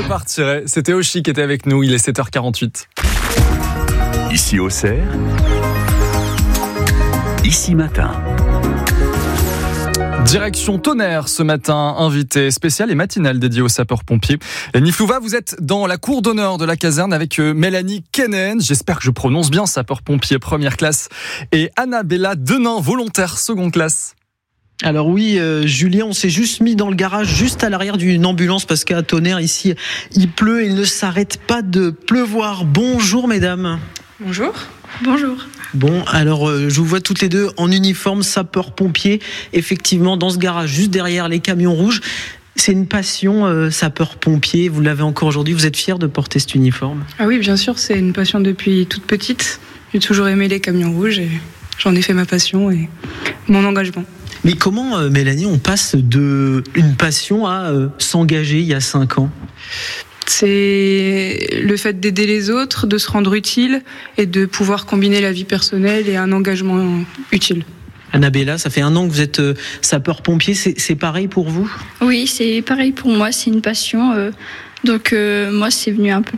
repartirait. C'était Oshi qui était avec nous, il est 7h48. Ici Auxerre, Ici Matin. Direction Tonnerre ce matin, invité spécial et matinal dédié aux sapeurs-pompiers. Lenny Flouva, vous êtes dans la cour d'honneur de la caserne avec Mélanie Kenen, j'espère que je prononce bien, sapeur-pompier première classe, et Annabella Denain, volontaire seconde classe. Alors oui, Julien, on s'est juste mis dans le garage, juste à l'arrière d'une ambulance, parce qu'à Tonnerre, ici, il pleut et il ne s'arrête pas de pleuvoir. Bonjour mesdames. Bonjour. Bonjour. Bon, alors je vous vois toutes les deux en uniforme sapeur-pompier, effectivement dans ce garage, juste derrière les camions rouges. C'est une passion, sapeur-pompier, vous l'avez encore aujourd'hui, vous êtes fiers de porter cet uniforme? Ah oui, bien sûr, c'est une passion depuis toute petite. J'ai toujours aimé les camions rouges et j'en ai fait ma passion et mon engagement. Mais comment, Mélanie, on passe de une passion à s'engager il y a 5 ans? C'est le fait d'aider les autres, de se rendre utile et de pouvoir combiner la vie personnelle et un engagement utile. Annabella, ça fait 1 an que vous êtes sapeur-pompier, c'est pareil pour vous? Oui, c'est pareil pour moi, c'est une passion. Donc moi, c'est venu un peu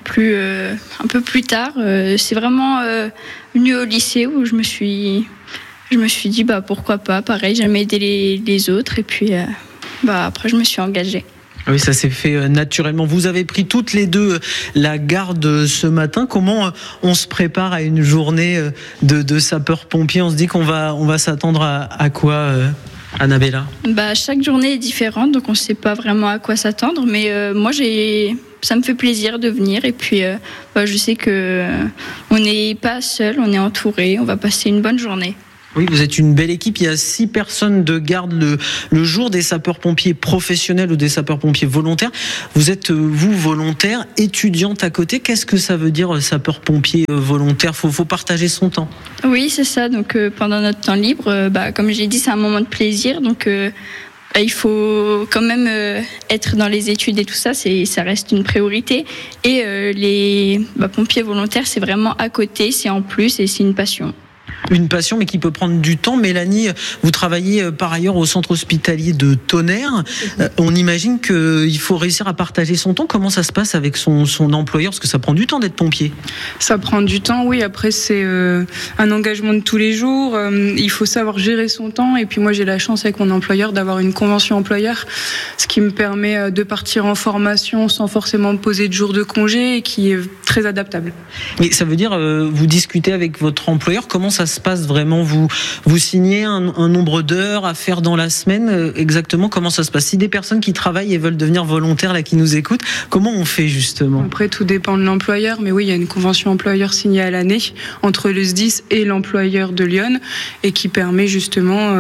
plus tard. C'est vraiment venu au lycée où je me suis dit pourquoi pas, pareil, j'aimais aider les autres et puis après je me suis engagée. Oui, ça s'est fait naturellement. Vous avez pris toutes les deux la garde ce matin. Comment on se prépare à une journée de sapeur-pompier? On se dit qu'on va s'attendre à quoi, Annabella? Chaque journée est différente, donc on ne sait pas vraiment à quoi s'attendre. Mais moi, ça me fait plaisir de venir. Et puis, je sais qu'on n'est pas seul, on est entouré. On va passer une bonne journée. Oui, vous êtes une belle équipe. Il y a 6 personnes de garde le jour des sapeurs-pompiers professionnels ou des sapeurs-pompiers volontaires. Vous êtes, vous, volontaire, étudiante à côté. Qu'est-ce que ça veut dire, sapeur-pompier volontaire? Faut partager son temps. Oui, c'est ça. Donc, pendant notre temps libre, comme j'ai dit, c'est un moment de plaisir. Donc, il faut quand même être dans les études et tout ça. Ça reste une priorité. Et les pompiers volontaires, c'est vraiment à côté, c'est en plus et c'est une passion. Une passion, mais qui peut prendre du temps. Mélanie, vous travaillez par ailleurs au centre hospitalier de Tonnerre. On imagine qu'il faut réussir à partager son temps. Comment ça se passe avec son employeur? Parce que ça prend du temps d'être pompier. Ça prend du temps, oui. Après, c'est un engagement de tous les jours. Il faut savoir gérer son temps. Et puis moi, j'ai la chance avec mon employeur d'avoir une convention employeur, ce qui me permet de partir en formation sans forcément me poser de jours de congé et qui est très adaptable. Mais ça veut dire, vous discutez avec votre employeur, comment ça se passe vraiment? Vous signez un nombre d'heures à faire dans la semaine, exactement comment ça se passe? Si des personnes qui travaillent et veulent devenir volontaires là, qui nous écoutent, comment on fait justement? Après, tout dépend de l'employeur, mais oui, il y a une convention employeur signée à l'année entre le SDIS et l'employeur de Lyon et qui permet justement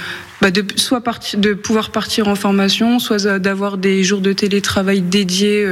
de pouvoir partir en formation, soit d'avoir des jours de télétravail dédiés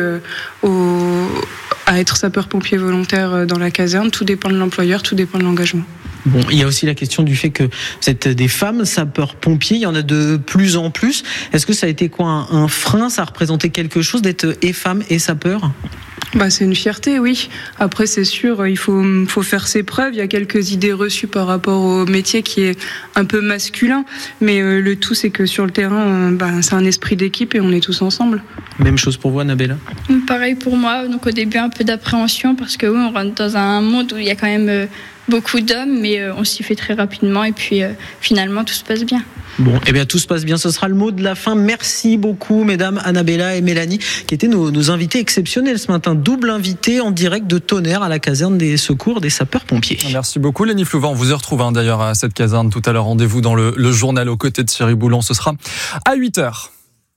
à être sapeur-pompier volontaire dans la caserne. Tout dépend de l'employeur, tout dépend de l'engagement. Bon, il y a aussi la question du fait que vous êtes des femmes sapeurs-pompiers, il y en a de plus en plus. Est-ce que ça a été quoi un frein? Ça a représenté quelque chose d'être et femme et sapeur? C'est une fierté, oui. Après, c'est sûr, il faut faire ses preuves. Il y a quelques idées reçues par rapport au métier qui est un peu masculin. Mais le tout, c'est que sur le terrain, c'est un esprit d'équipe et on est tous ensemble. Même chose pour vous, Annabella? Pareil pour moi. Donc au début, un peu d'appréhension parce que oui, on rentre dans un monde où il y a quand même beaucoup d'hommes, mais on s'y fait très rapidement et puis finalement, tout se passe bien. Bon, tout se passe bien. Ce sera le mot de la fin. Merci beaucoup, mesdames Annabella et Mélanie, qui étaient nos invités exceptionnels ce matin. Double invité en direct de Tonnerre à la caserne des secours des sapeurs-pompiers. Merci beaucoup, Lenny Flouva. On vous y retrouve d'ailleurs à cette caserne tout à l'heure. Rendez-vous dans le journal aux côtés de Thierry Boulan. Ce sera à 8h.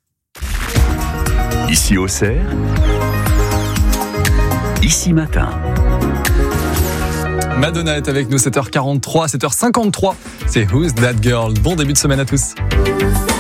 Ici Auxerre, Ici Matin. Madonna est avec nous, 7h43, 7h53. C'est Who's That Girl? Bon début de semaine à tous.